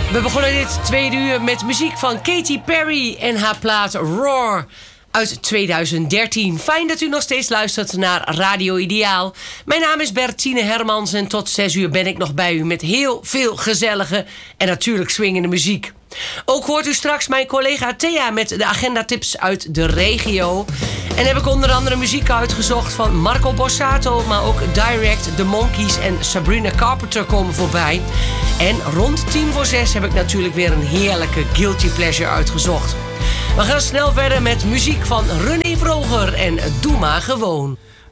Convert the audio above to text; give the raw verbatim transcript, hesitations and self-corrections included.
We begonnen dit tweede uur met muziek van Katy Perry en haar plaat Roar uit tweeduizend dertien. Fijn dat u nog steeds luistert naar Radio Ideaal. Mijn naam is Bertine Hermans en tot zes uur ben ik nog bij u met heel veel gezellige en natuurlijk swingende muziek. Ook hoort u straks mijn collega Thea met de agendatips uit de regio. En heb ik onder andere muziek uitgezocht van Marco Borsato, maar ook Direct, The Monkees en Sabrina Carpenter komen voorbij. En rond tien voor zes heb ik natuurlijk weer een heerlijke Guilty Pleasure uitgezocht. We gaan snel verder met muziek van René Vroger en Doe maar gewoon.